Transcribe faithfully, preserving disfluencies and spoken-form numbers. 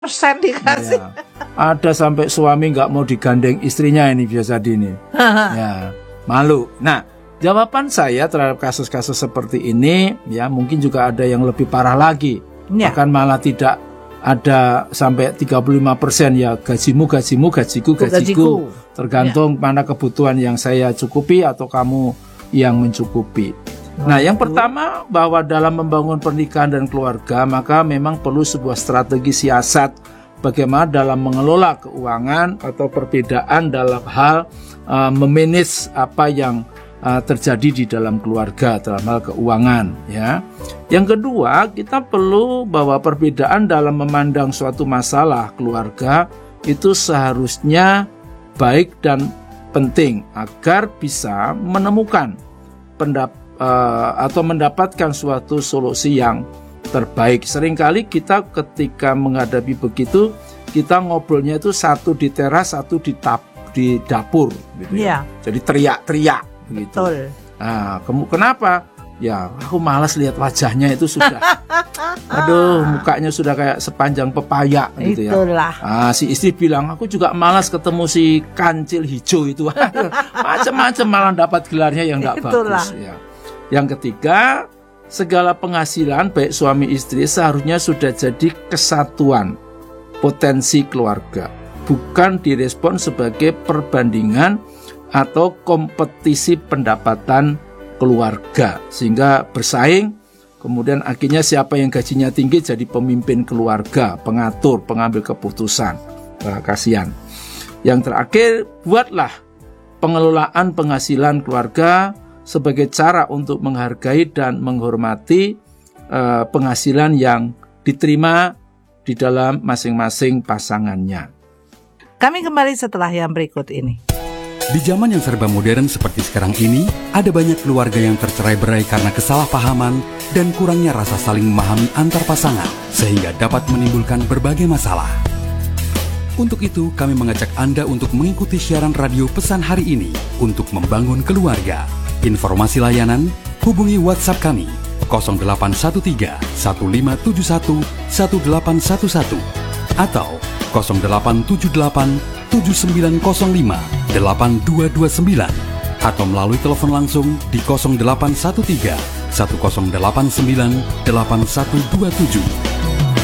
persen dikasih. Ya. Ada sampai suami nggak mau digandeng istrinya ini biasa dini. Ya, malu. Nah, jawaban saya terhadap kasus-kasus seperti ini, ya mungkin juga ada yang lebih parah lagi. Ya. Bahkan malah tidak ada sampai tiga puluh lima persen ya gajimu, gajimu, gajiku, gajiku. gajiku. Tergantung ya. Mana kebutuhan yang saya cukupi atau kamu yang mencukupi. Nah, yang pertama bahwa dalam membangun pernikahan dan keluarga maka memang perlu sebuah strategi siasat bagaimana dalam mengelola keuangan atau perbedaan dalam hal uh, memanage apa yang uh, terjadi di dalam keluarga dalam hal keuangan ya. Yang kedua, kita perlu bahwa perbedaan dalam memandang suatu masalah keluarga itu seharusnya baik dan penting agar bisa menemukan pendapat Uh, atau mendapatkan suatu solusi yang terbaik. Seringkali kita ketika menghadapi begitu, kita ngobrolnya itu satu di teras, satu di, tap, di dapur, gitu ya. Jadi teriak-teriak, begitu. Betul. Nah, kamu kenapa? Ya, aku malas lihat wajahnya itu sudah, aduh, mukanya sudah kayak sepanjang pepaya, gitu ya. Itulah. Nah, si istri bilang, aku juga malas ketemu si kancil hijau itu. Macam-macam malah dapat gelarnya yang tidak bagus. Ya. Yang ketiga, segala penghasilan baik suami istri seharusnya sudah jadi kesatuan potensi keluarga, bukan direspon sebagai perbandingan atau kompetisi pendapatan keluarga sehingga bersaing, kemudian akhirnya siapa yang gajinya tinggi jadi pemimpin keluarga, pengatur, pengambil keputusan. Nah, kasihan. Yang terakhir, buatlah pengelolaan penghasilan keluarga sebagai cara untuk menghargai dan menghormati uh, penghasilan yang diterima di dalam masing-masing pasangannya. Kami kembali setelah yang berikut ini. Di zaman yang serba modern seperti sekarang ini, ada banyak keluarga yang tercerai-berai karena kesalahpahaman dan kurangnya rasa saling memahami antar pasangan, sehingga dapat menimbulkan berbagai masalah. Untuk itu, kami mengajak Anda untuk mengikuti siaran radio pesan hari ini untuk membangun keluarga. Informasi layanan, hubungi WhatsApp kami nol delapan satu tiga satu lima tujuh satu satu delapan satu satu atau nol delapan tujuh delapan tujuh sembilan nol lima delapan dua dua sembilan atau melalui telepon langsung di nol delapan satu tiga satu nol delapan sembilan delapan satu dua tujuh.